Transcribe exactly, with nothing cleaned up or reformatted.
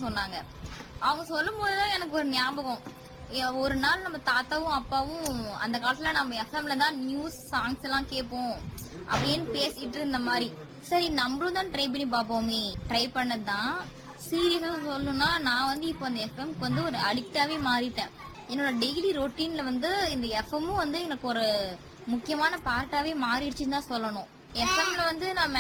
இருக்குன்னு சொன்னாங்க. அவங்க சொல்லும் போதுதான் எனக்கு ஒரு ஞாபகம், ஒரு நாள் நம்ம தாத்தாவும் அப்பாவும் அந்த காலத்துல நம்ம எஃப்எம்ல தான் நியூஸ் சாங்ஸ் எல்லாம் கேட்போம் அப்படின்னு பேசிட்டு இருந்த மாதிரி, சரி நம்மளும் தான் ட்ரை பண்ணி பார்ப்போமே. ட்ரை பண்ணதுதான். சீரியஸா சொல்லணும்னா நான் வந்து இப்போ அந்த எஃப்எம்க்கு வந்து ஒரு அடிக்டாவே மாறிட்டேன். என்னோட டெய்லி ரொட்டீன்ல வந்து இந்த எஃப்எம்மும் வந்து எனக்கு ஒரு முக்கியமான பார்ட்டாவே மாறிடுச்சுன்னு தான் சொல்லணும். எஃப்எம்ல வந்து நான்